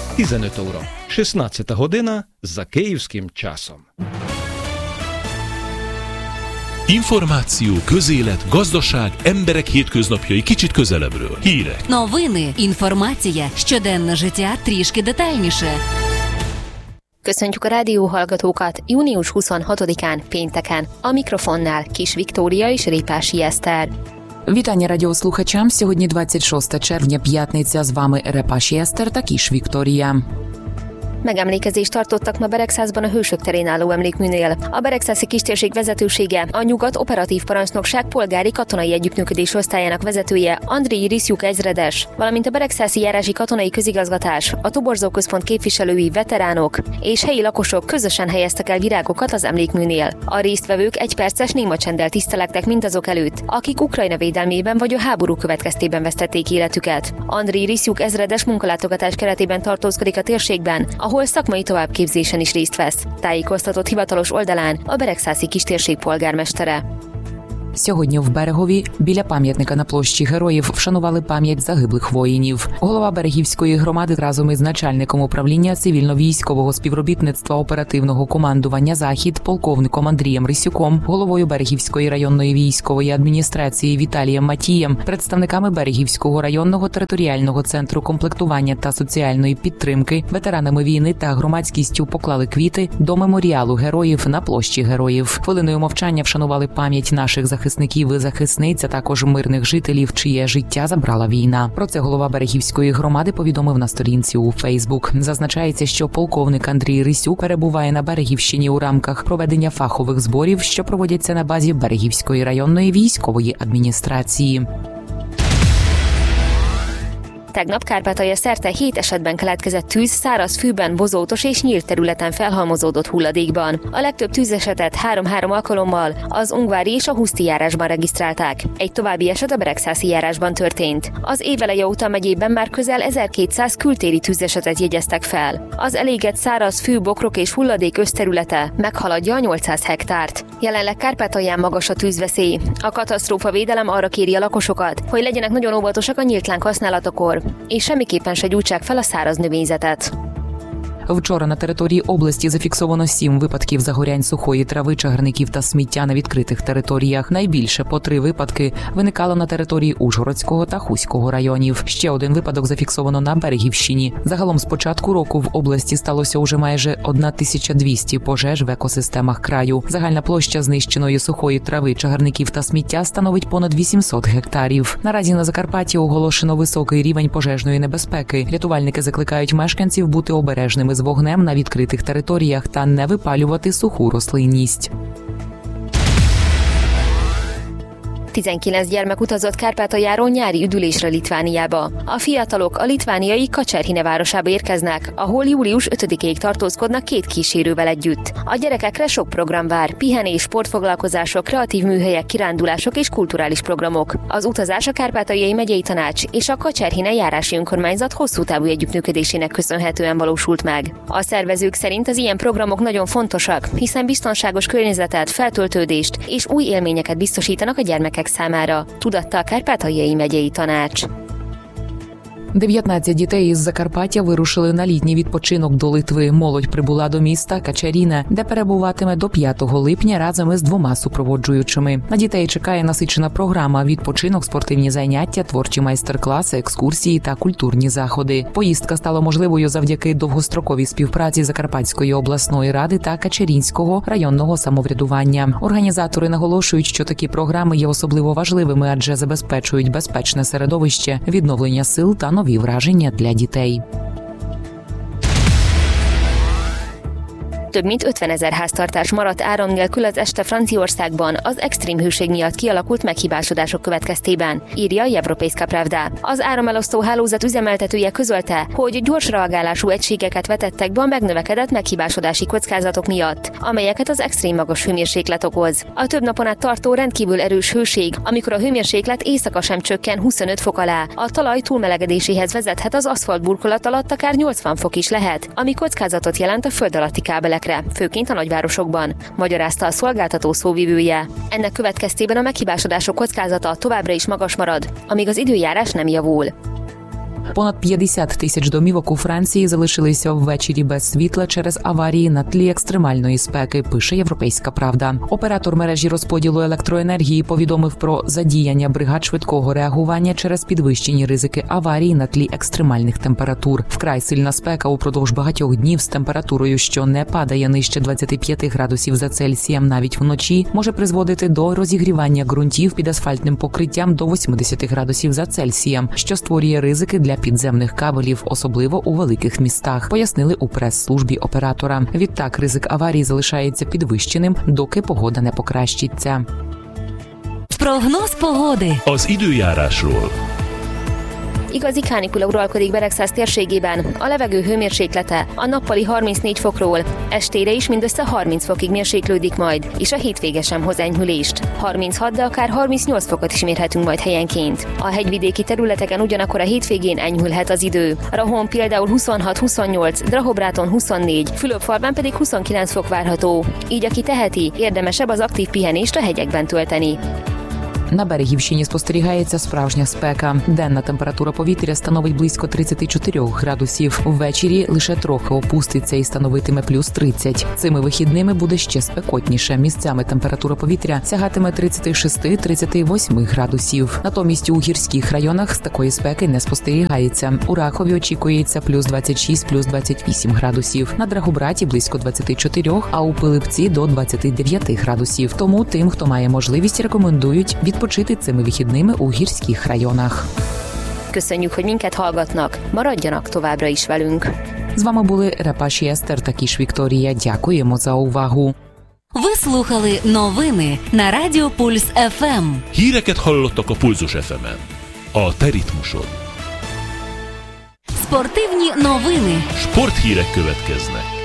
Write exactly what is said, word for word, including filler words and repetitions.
tizenöt óра, шістнадцята година за київським часом. Információ, közélet, gazdaság, emberek hétköznapjai kicsit közelebbről. Hírek. Новини, інформація, щоденне життя трішки детальніше. Köszöntjük a rádióhallgatókat június huszonhatodikán, pénteken. A mikrofonnál Kis Viktória és Répási Eszter. Вітання радіослухачам. Сьогодні двадцять шостого червня, п'ятниця. З вами Репаші Eszter та Kis Viktória. Megemlékezést tartottak ma Beregszászban a Hősök terén álló emlékműnél. A beregszászi kistérség vezetősége, a Nyugat Operatív Parancsnokság polgári katonai együttműködés osztályának vezetője Andrij Riszjuk ezredes, valamint a beregszászi járási katonai közigazgatás, a Toborzó Központ képviselői, veteránok és helyi lakosok közösen helyeztek el virágokat az emlékműnél. A résztvevők egy perces néma csenddel tisztelektek mindazok előtt, akik Ukrajna védelmében vagy a háború következtében vesztették életüket. Andrij Riszjuk ezredes munkalátogatás keretében tartózkodik a térségben, ahol szakmai továbbképzésen is részt vesz, tájékoztatott hivatalos oldalán a Beregszászi kistérség polgármestere. Сьогодні в Берегові біля пам'ятника на площі Героїв вшанували пам'ять загиблих воїнів. Голова Берегівської громади разом із начальником управління цивільно-військового співробітництва оперативного командування «Захід» полковником Андрієм Рисюком, головою Берегівської районної військової адміністрації Віталієм Матієм, представниками Берегівського районного територіального центру комплектування та соціальної підтримки, ветеранами війни та громадськістю поклали квіти до меморіалу героїв на площі Героїв. Хвилиною мовчання вшанували пам'ять наших захисників. захисників і захисниць, а також мирних жителів, чиє життя забрала війна. Про це голова Берегівської громади повідомив на сторінці у Фейсбук. Зазначається, що полковник Андрій Рисюк перебуває на Берегівщині у рамках проведення фахових зборів, що проводяться на базі Берегівської районної військової адміністрації. Tegnap Kárpátalja szerte hét esetben keletkezett tűz száraz fűben, bozótos és nyílt területen felhalmozódott hulladékban. A legtöbb tűzesetet három-három alkalommal az Ungvári és a Huszti járásban regisztrálták. Egy további eset a Beregszászi járásban történt. Az éveleje óta megyében már közel ezerkétszáz kültéri tűzesetet jegyeztek fel. Az elégett száraz fű, bokrok és hulladék összterülete meghaladja a nyolcszáz hektárt. Jelenleg Kárpátalján magas a tűzveszély. A katasztrófavédelem arra kéri a lakosokat, hogy legyenek nagyon óvatosak a nyílt láng használatakor, és semmiképpen se gyújtsák fel a száraz növényzetet. Вчора на території області зафіксовано сім випадків загорянь сухої трави, чагарників та сміття на відкритих територіях. Найбільше по три випадки виникало на території Ужгородського та Хуського районів. Ще один випадок зафіксовано на Берегівщині. Загалом з початку року в області сталося уже майже тисяча двісті пожеж в екосистемах краю. Загальна площа знищеної сухої трави, чагарників та сміття становить понад вісімсот гектарів. Наразі на Закарпатті оголошено високий рівень пожежної небезпеки. Рятувальники закликають мешканців бути обережними з вогнем на відкритих територіях та не випалювати суху рослинність. tizenkilenc gyermek utazott Kárpátaljáról nyári üdülésre Litvániába. A fiatalok a litvániai Kačerhine városába érkeznek, ahol július ötödikéig tartózkodnak két kísérővel együtt. A gyerekekre sok program vár, pihenés, sportfoglalkozások, kreatív műhelyek, kirándulások és kulturális programok. Az utazás a Kárpátaljai megyei tanács és a Kačerhine járási önkormányzat hosszú távú együttműködésének köszönhetően valósult meg. A szervezők szerint az ilyen programok nagyon fontosak, hiszen biztonságos környezetet, feltöltődést és új élményeket biztosítanak a gyermekek számára, tudatta a Kárpátaljai megyei tanács. дев'ятнадцять дітей із Закарпаття вирушили на літній відпочинок до Литви. Молодь прибула до міста Качеріне, де перебуватиме до п'ятого липня разом із двома супроводжуючими. На дітей чекає насичена програма: відпочинок, спортивні заняття, творчі майстер-класи, екскурсії та культурні заходи. Поїздка стала можливою завдяки довгостроковій співпраці Закарпатської обласної ради та Качерінського районного самоврядування. Організатори наголошують, що такі програми є особливо важливими, адже забезпечують безпечне середовище, відновлення сил та нові враження для дітей. Több mint ötvenezer háztartás maradt áram nélkül az este Franciaországban az extrém hőség miatt kialakult meghibásodások következtében, írja Европейска Правда. Az áramelosztó hálózat üzemeltetője közölte, hogy gyors reagálású egységeket vetettek be a megnövekedett meghibásodási kockázatok miatt, amelyeket az extrém magas hőmérséklet okoz. A több napon át tartó rendkívül erős hőség, amikor a hőmérséklet éjszaka sem csökken huszonöt fok alá, a talaj túlmelegedéséhez vezethet, az aszfalt burkolat alatt akár nyolcvan fok is lehet, ami kockázatot jelent a föld alatti kábelek területekre, főként a nagyvárosokban, magyarázta a szolgáltató szóvivője. Ennek következtében a meghibásodások kockázata továbbra is magas marad, amíg az időjárás nem javul. Понад п'ятдесят тисяч домівок у Франції залишилися ввечері без світла через аварії на тлі екстремальної спеки, пише «Європейська правда». Оператор мережі розподілу електроенергії повідомив про задіяння бригад швидкого реагування через підвищені ризики аварії на тлі екстремальних температур. Вкрай сильна спека упродовж багатьох днів з температурою, що не падає нижче двадцяти п'яти градусів за Цельсієм навіть вночі, може призводити до розігрівання ґрунтів під асфальтним покриттям до вісімдесят градусів за Цельсієм, що створює ризики для підземних кабелів, особливо у великих містах, пояснили у прес-службі оператора. Відтак, ризик аварії залишається підвищеним, доки погода не покращиться. Прогноz pogody. Az időjárásról. Igazi kánikula uralkodik Beregszász térségében, a levegő hőmérséklete a nappali harmincnégy fokról, estére is mindössze harminc fokig mérséklődik majd, és a hétvége sem hoz enyhülést. harminchat, de akár harmincnyolc fokot is mérhetünk majd helyenként. A hegyvidéki területeken ugyanakkor a hétvégén enyhülhet az idő. Rahón például huszonhat huszonnyolc, Drahobráton huszonnégy, Fülöp-falván pedig huszonkilenc fok várható. Így aki teheti, érdemesebb az aktív pihenést a hegyekben tölteni. На Берегівщині спостерігається справжня спека. Денна температура повітря становить близько тридцять чотири градусів. Ввечері лише трохи опуститься і становитиме плюс тридцять. Цими вихідними буде ще спекотніше. Місцями температура повітря сягатиме тридцять шість - тридцять вісім градусів. Натомість у гірських районах з такої спеки не спостерігається. У Рахові очікується плюс двадцять шість - плюс двадцять вісім градусів. На Драгобраті близько двадцять чотири, а у Пилипці до двадцять дев'ять градусів. Тому тим, хто має можливість, рекомендують від Почити цими вихідними у гірських районах. Köszönjük, hogy minket hallgatnak. Maradjanak továbbra is velünk. З вами були Репаші Естер та Кіш Вікторія. Дякуємо за увагу. Ви слухали новини на Радіо Пульс еф ем. Híreket hallottak a Pulzus еф emen. A te ritmusod. Спортивні новини. Sporthírek következnek.